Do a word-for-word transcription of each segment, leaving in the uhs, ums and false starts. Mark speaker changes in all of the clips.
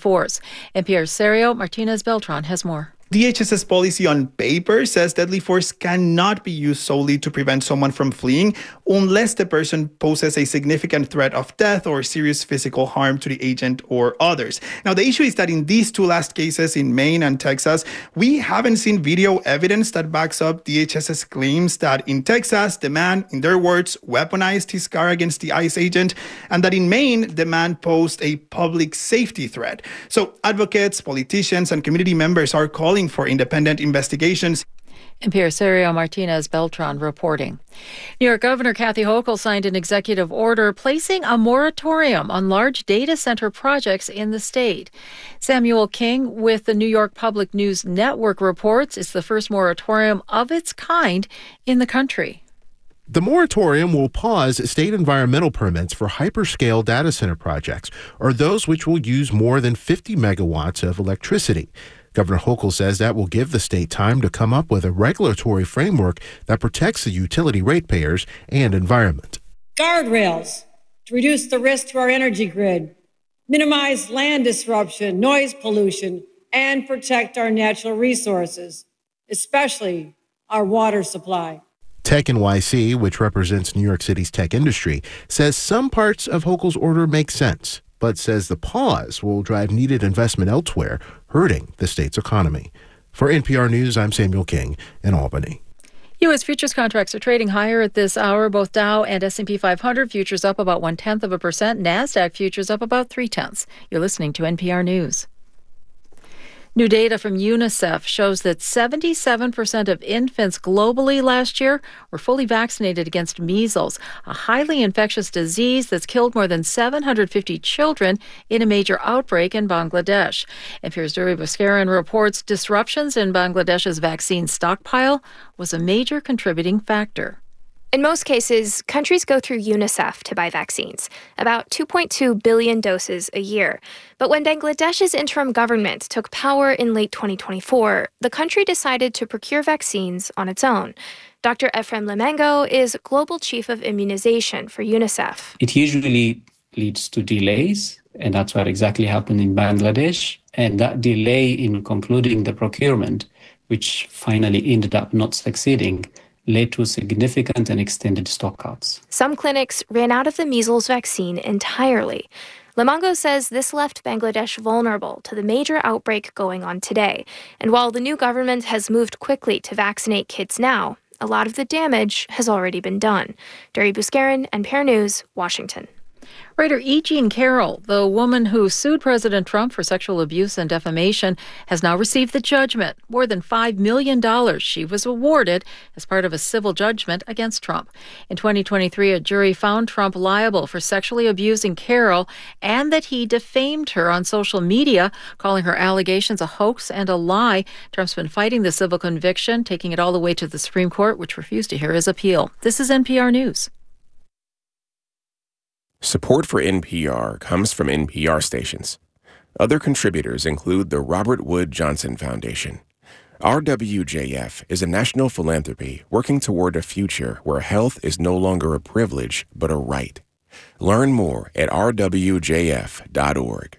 Speaker 1: force. N P R's Sergio Martinez Beltran has more.
Speaker 2: D H S's policy on paper says deadly force cannot be used solely to prevent someone from fleeing unless the person poses a significant threat of death or serious physical harm to the agent or others. Now, the issue is that in these two last cases in Maine and Texas, we haven't seen video evidence that backs up D H S's claims that in Texas, the man, in their words, weaponized his car against the ICE agent, and that in Maine, the man posed a public safety threat. So advocates, politicians, and community members are calling for independent investigations.
Speaker 1: N P R's Sergio Martinez Beltran reporting. New York Governor Kathy Hochul signed an executive order placing a moratorium on large data center projects in the state. Samuel King with the New York Public News Network reports it's the first moratorium of its kind in the country.
Speaker 3: The moratorium will pause state environmental permits for hyperscale data center projects, or those which will use more than fifty megawatts of electricity. Governor Hochul says that will give the state time to come up with a regulatory framework that protects the utility ratepayers and environment.
Speaker 4: Guardrails to reduce the risk to our energy grid, minimize land disruption, noise pollution, and protect our natural resources, especially our water supply.
Speaker 3: Tech N Y C, which represents New York City's tech industry, says some parts of Hochul's order make sense, but says the pause will drive needed investment elsewhere, hurting the state's economy. For N P R News, I'm Samuel King in Albany.
Speaker 1: U S futures contracts are trading higher at this hour. Both Dow and S and P five hundred futures up about one-tenth of a percent. NASDAQ futures up about three-tenths. You're listening to N P R News. New data from UNICEF shows that seventy-seven percent of infants globally last year were fully vaccinated against measles, a highly infectious disease that's killed more than seven hundred fifty children in a major outbreak in Bangladesh. N P R's Duri Bhaskaran reports disruptions in Bangladesh's vaccine stockpile was a major contributing factor.
Speaker 5: In most cases, countries go through UNICEF to buy vaccines, about two point two billion doses a year. But when Bangladesh's interim government took power in late twenty twenty-four, the country decided to procure vaccines on its own. Doctor Ephraim Lemango is Global Chief of Immunization for UNICEF.
Speaker 6: It usually leads to delays, and that's what exactly happened in Bangladesh. And that delay in concluding the procurement, which finally ended up not succeeding, led to significant and extended stockouts.
Speaker 5: Some clinics ran out of the measles vaccine entirely. Lemango says this left Bangladesh vulnerable to the major outbreak going on today. And while the new government has moved quickly to vaccinate kids now, a lot of the damage has already been done. Duri Bhaskaran, N P R News, Washington.
Speaker 1: Writer E. Jean Carroll, the woman who sued President Trump for sexual abuse and defamation, has now received the judgment, more than five million dollars she was awarded as part of a civil judgment against Trump. In twenty twenty-three, a jury found Trump liable for sexually abusing Carroll and that he defamed her on social media, calling her allegations a hoax and a lie. Trump's been fighting the civil conviction, taking it all the way to the Supreme Court, which refused to hear his appeal. This is N P R News.
Speaker 7: Support for N P R comes from N P R stations. Other contributors include the Robert Wood Johnson Foundation. R W J F is a national philanthropy working toward a future where health is no longer a privilege, but a right. Learn more at r w j f dot org.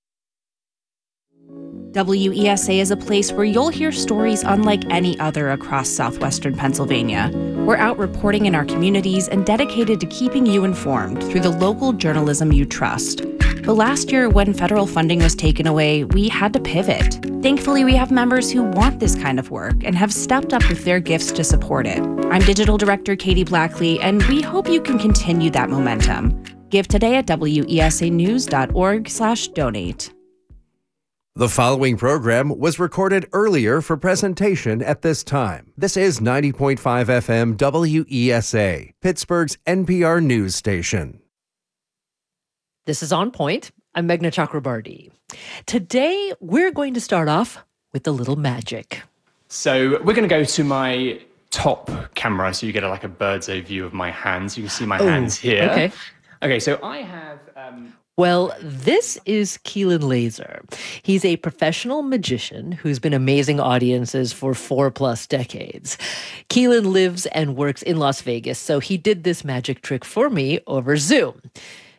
Speaker 8: W E S A is a place where you'll hear stories unlike any other across southwestern Pennsylvania. We're out reporting in our communities and dedicated to keeping you informed through the local journalism you trust. But last year, when federal funding was taken away, we had to pivot. Thankfully, we have members who want this kind of work and have stepped up with their gifts to support it. I'm Digital Director Katie Blackley, and we hope you can continue that momentum. Give today at w e s a news dot org slash donate.
Speaker 9: The following program was recorded earlier for presentation at this time. This is ninety point five F M W E S A, Pittsburgh's N P R news station.
Speaker 10: This is On Point. I'm Meghna Chakrabarti. Today, we're going to start off with a little magic.
Speaker 11: So we're going to go to my top camera, so you get a, like a bird's eye view of my hands. You can see my
Speaker 10: Ooh,
Speaker 11: hands here.
Speaker 10: Okay.
Speaker 11: Okay, so I have... Um,
Speaker 10: Well, this is Keelan Laser. He's a professional magician who's been amazing audiences for four plus decades. Keelan lives and works in Las Vegas, so he did this magic trick for me over Zoom.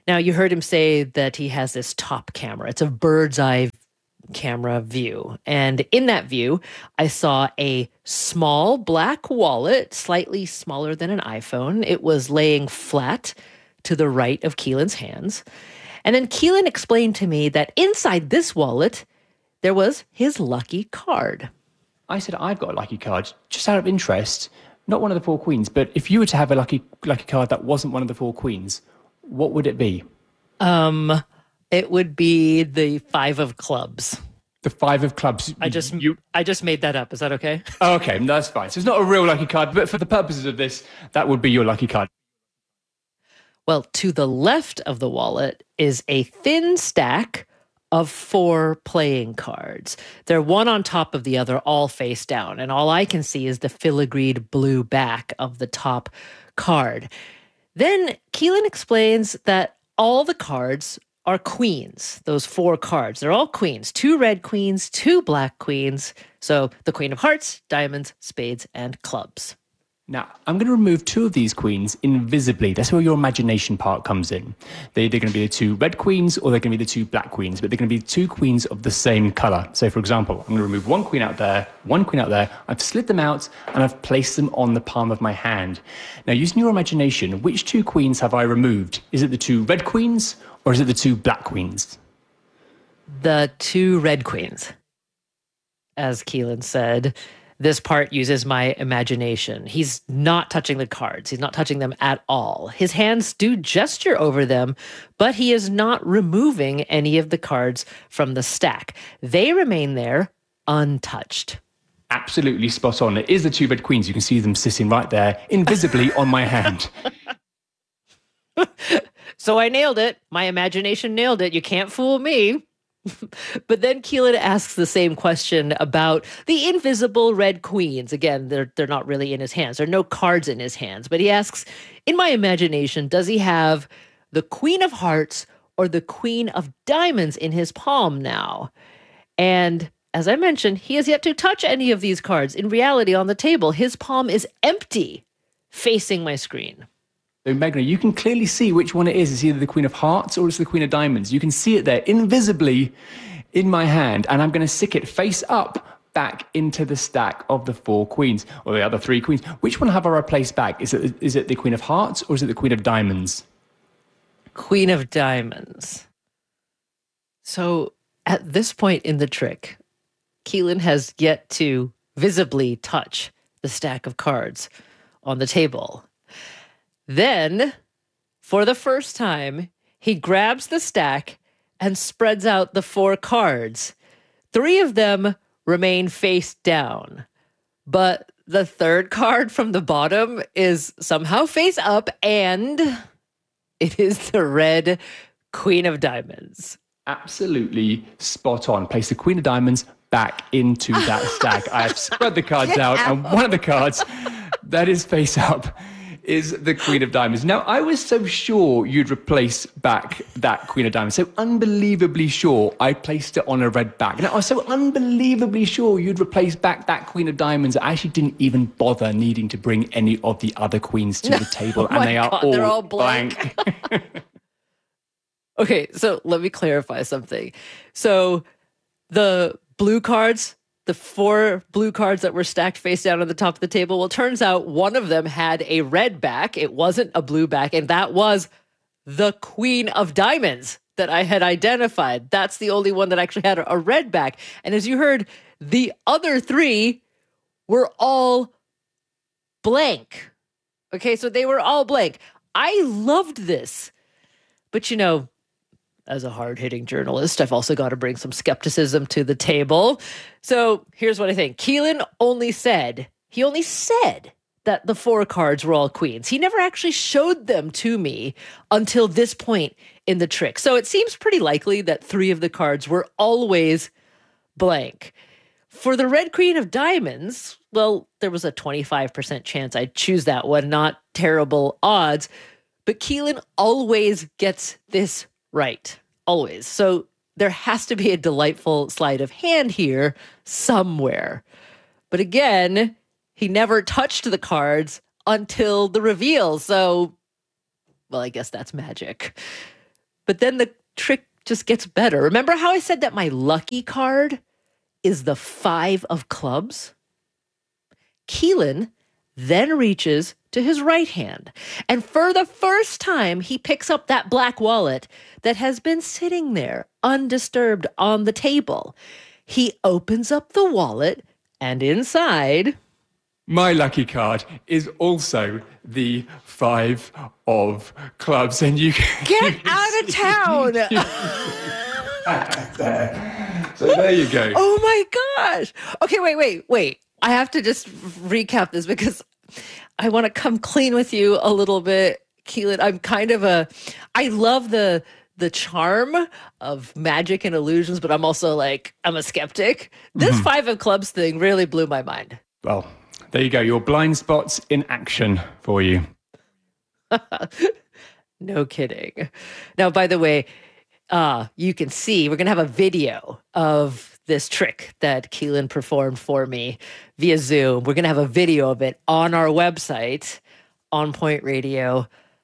Speaker 10: Now, you heard him say that he has this top camera. It's a bird's eye camera view. And in that view, I saw a small black wallet, slightly smaller than an iPhone. It was laying flat to the right of Keelan's hands. And then Keelan explained to me that inside this wallet, there was his lucky card.
Speaker 11: I said, I've got a lucky card, just out of interest, not one of the four queens, but if you were to have a lucky lucky card that wasn't one of the four queens, what would it be?
Speaker 10: Um, it would be the five of clubs.
Speaker 11: The five of clubs.
Speaker 10: I just
Speaker 11: you.
Speaker 10: I just made that up. Is that okay?
Speaker 11: Oh, okay, no, that's fine. So it's not a real lucky card, but for the purposes of this, that would be your lucky card.
Speaker 10: Well, to the left of the wallet is a thin stack of four playing cards. They're one on top of the other, all face down. And all I can see is the filigreed blue back of the top card. Then Keelan explains that all the cards are queens, those four cards. They're all queens, two red queens, two black queens. So the queen of hearts, diamonds, spades, and clubs.
Speaker 11: Now, I'm going to remove two of these queens invisibly. That's where your imagination part comes in. They, they're going to be the two red queens or they're going to be the two black queens, but they're going to be two queens of the same color. So, for example, I'm going to remove one queen out there, one queen out there. I've slid them out and I've placed them on the palm of my hand. Now, using your imagination, which two queens have I removed? Is it the two red queens or is it the two black queens?
Speaker 10: The two red queens, as Keelan said. This part uses my imagination. He's not touching the cards. He's not touching them at all. His hands do gesture over them, but he is not removing any of the cards from the stack. They remain there untouched.
Speaker 11: Absolutely spot on. It is the two red queens. You can see them sitting right there, invisibly on my hand.
Speaker 10: So I nailed it. My imagination nailed it. You can't fool me. But then Keelan asks the same question about the invisible red queens. Again, they're they're not really in his hands. There are no cards in his hands. But he asks, in my imagination, does he have the queen of hearts or the queen of diamonds in his palm now? And as I mentioned, he has yet to touch any of these cards. In reality, on the table, his palm is empty, facing my screen.
Speaker 11: So, Meghna, you can clearly see which one it is. It's either the Queen of Hearts or it's the Queen of Diamonds. You can see it there invisibly in my hand, and I'm going to stick it face up back into the stack of the four queens, or the other three queens. Which one have I replaced back? Is it is it the Queen of Hearts or is it the Queen of Diamonds?
Speaker 10: Queen of Diamonds. So at this point in the trick, Keelan has yet to visibly touch the stack of cards on the table. Then, for the first time, he grabs the stack and spreads out the four cards. Three of them remain face down, but the third card from the bottom is somehow face up, and it is the red Queen of Diamonds.
Speaker 11: Absolutely spot on. Place the Queen of Diamonds back into that stack. I have spread the cards out, and one of the cards that is face up is the Queen of Diamonds. Now, I was so sure you'd replace back that Queen of Diamonds, so unbelievably sure I placed it on a red back. Now, I was so unbelievably sure you'd replace back that Queen of Diamonds, I actually didn't even bother needing to bring any of the other queens to the table,
Speaker 10: oh
Speaker 11: and they
Speaker 10: God,
Speaker 11: are all,
Speaker 10: they're all blank.
Speaker 11: blank.
Speaker 10: Okay, so let me clarify something. So the blue cards, the four blue cards that were stacked face down on the top of the table, well, turns out one of them had a red back. It wasn't a blue back, and that was the Queen of Diamonds that I had identified. That's the only one that actually had a red back. And as you heard, the other three were all blank. Okay, so they were all blank. I loved this. But, you know, as a hard-hitting journalist, I've also got to bring some skepticism to the table. So here's what I think. Keelan only said, he only said that the four cards were all queens. He never actually showed them to me until this point in the trick. So it seems pretty likely that three of the cards were always blank. For the red Queen of Diamonds, well, there was a twenty-five percent chance I'd choose that one. Not terrible odds. But Keelan always gets this right. Always. So there has to be a delightful sleight of hand here somewhere. But again, he never touched the cards until the reveal. So, well, I guess that's magic. But then the trick just gets better. Remember how I said that my lucky card is the five of clubs? Keelan then reaches to his right hand, and for the first time, he picks up that black wallet that has been sitting there undisturbed on the table. He opens up the wallet, and inside...
Speaker 11: My lucky card is also the five of clubs, and you can...
Speaker 10: Get out of town!
Speaker 11: there. So there you go.
Speaker 10: Oh my gosh. Okay, wait, wait, wait. I have to just recap this because I want to come clean with you a little bit, Keelan. I'm kind of a, I love the the charm of magic and illusions, but I'm also like, I'm a skeptic. This mm-hmm. five of clubs thing really blew my mind.
Speaker 11: Well, there you go. Your blind spots in action for you.
Speaker 10: No kidding. Now, by the way, uh, you can see, we're going to have a video of this trick that Keelan performed for me via Zoom. We're going to have a video of it on our website, on point radio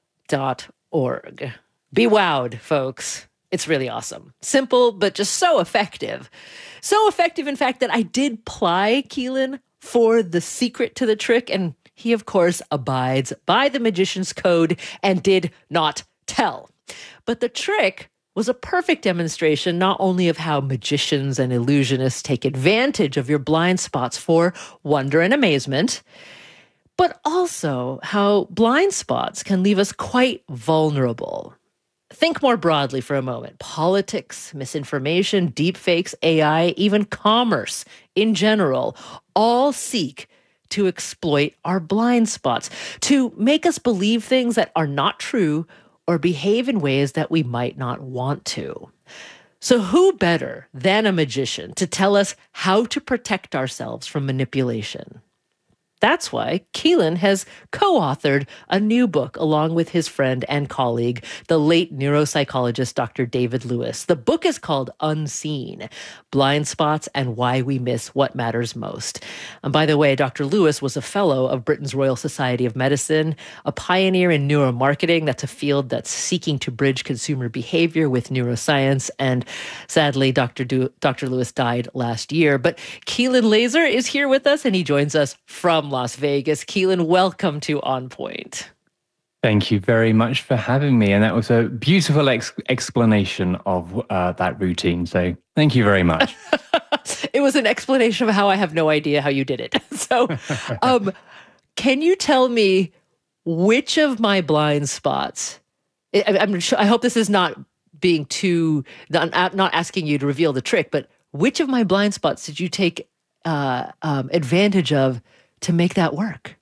Speaker 10: dot org. Be wowed, folks. It's really awesome. Simple, but just so effective. So effective, in fact, that I did ply Keelan for the secret to the trick, and he, of course, abides by the magician's code and did not tell. But the trick was a perfect demonstration not only of how magicians and illusionists take advantage of your blind spots for wonder and amazement, but also how blind spots can leave us quite vulnerable. Think more broadly for a moment. Politics, misinformation, deepfakes, A I, even commerce in general, all seek to exploit our blind spots, to make us believe things that are not true or behave in ways that we might not want to. So who better than a magician to tell us how to protect ourselves from manipulation? That's why Keelan has co-authored a new book along with his friend and colleague, the late neuropsychologist Doctor David Lewis. The book is called Unseen: Blind Spots and Why We Miss What Matters Most. And by the way, Doctor Lewis was a fellow of Britain's Royal Society of Medicine, a pioneer in neuromarketing. That's a field that's seeking to bridge consumer behavior with neuroscience. And sadly, Doctor Du- Doctor Lewis died last year. But Keelan Laser is here with us, and he joins us from Las Vegas. Keelan, welcome to On Point.
Speaker 11: Thank you very much for having me. And that was a beautiful ex- explanation of uh, that routine. So thank you very much.
Speaker 10: It was an explanation of how I have no idea how you did it. So um, can you tell me which of my blind spots, I, I'm sure, I hope this is not being too, not, not asking you to reveal the trick, but which of my blind spots did you take uh, um, advantage of to make that work?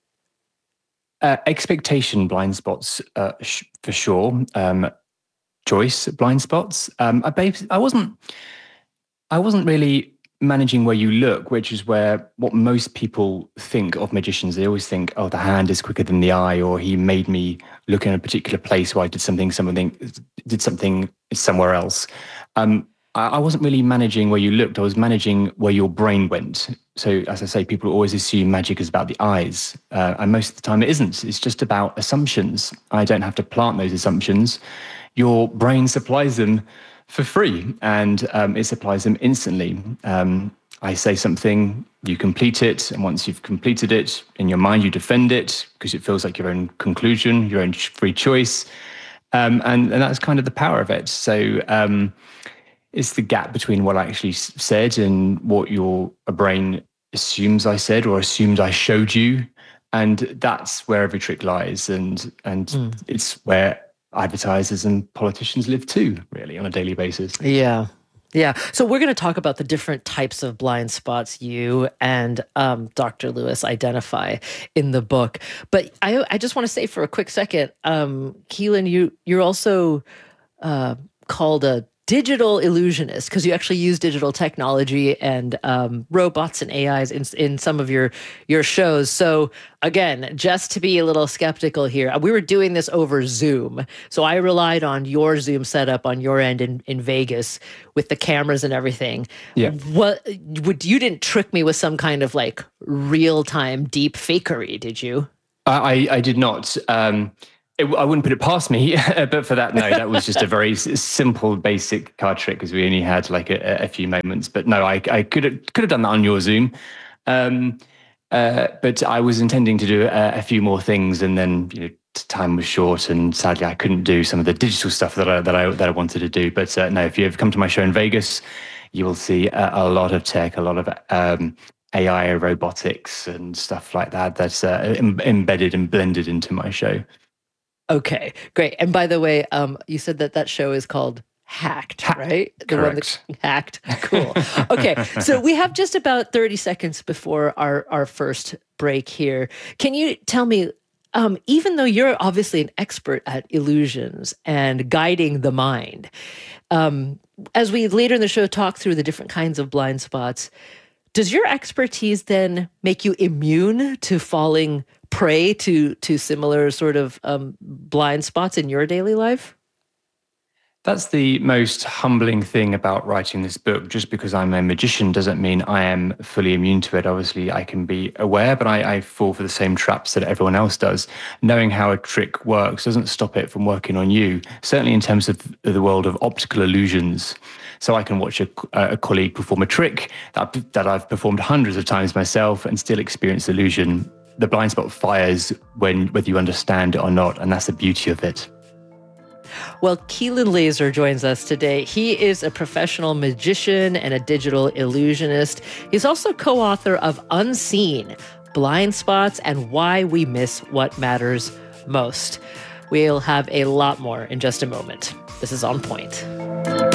Speaker 11: Uh, expectation blind spots, uh, sh- for sure. Um, choice blind spots. Um, I, I wasn't. I wasn't really managing where you look, which is where what most people think of magicians. They always think, "Oh, the hand is quicker than the eye," or "He made me look in a particular place, or I did something, something, did something somewhere else." Um, I wasn't really managing where you looked. I was managing where your brain went. So, as I say, people always assume magic is about the eyes. Uh, and most of the time it isn't. It's just about assumptions. I don't have to plant those assumptions. Your brain supplies them for free, and um, it supplies them instantly. Um, I say something, you complete it. And once you've completed it, in your mind, you defend it because it feels like your own conclusion, your own free choice. Um, and, and that's kind of the power of it. So, um, it's the gap between what I actually said and what your brain assumes I said or assumed I showed you. And that's where every trick lies. And and mm. it's where advertisers and politicians live too, really, on a daily basis.
Speaker 10: Yeah. Yeah. So we're going to talk about the different types of blind spots you and um, Doctor Lewis identify in the book. But I, I just want to say for a quick second, um, Keelan, you, you're also uh, called a digital illusionist because you actually use digital technology and um, robots and A Is in, in some of your your shows. So again, just to be a little skeptical here, we were doing this over Zoom. So I relied on your Zoom setup on your end in, in Vegas with the cameras and everything.
Speaker 11: Yeah.
Speaker 10: What would you didn't trick me with some kind of like real time deep fakery, did you?
Speaker 11: I, I did not. Um, It, I wouldn't put it past me, but for that, no, that was just a very s- simple, basic card trick because we only had like a, a few moments. But no, I, I could have could have done that on your Zoom, um, uh, but I was intending to do a, a few more things, and then you know time was short, and sadly I couldn't do some of the digital stuff that I that I that I wanted to do. But uh, no, if you ever come to my show in Vegas, you will see a, a lot of tech, a lot of um, A I, robotics, and stuff like that that's uh, em- embedded and blended into my show.
Speaker 10: Okay, great. And by the way, um, you said that that show is called Hacked, right? The
Speaker 11: Correct.
Speaker 10: one that's Hacked. Cool. Okay, so we have just about thirty seconds before our, our first break here. Can you tell me, um, even though you're obviously an expert at illusions and guiding the mind, um, as we later in the show talk through the different kinds of blind spots, does your expertise then make you immune to falling prey to to similar sort of um, blind spots in your daily life?
Speaker 11: That's the most humbling thing about writing this book. Just because I'm a magician doesn't mean I am fully immune to it. Obviously, I can be aware, but I, I fall for the same traps that everyone else does. Knowing how a trick works doesn't stop it from working on you, certainly in terms of the world of optical illusions. So I can watch a, a colleague perform a trick that, that I've performed hundreds of times myself and still experience illusion. The blind spot fires when whether you understand it or not, and that's the beauty of it.
Speaker 10: Well, Keelan Laser joins us today. He is a professional magician and a digital illusionist. He's also co-author of Unseen: Blind Spots and Why We Miss What Matters Most. We'll have a lot more in just a moment. This is On Point.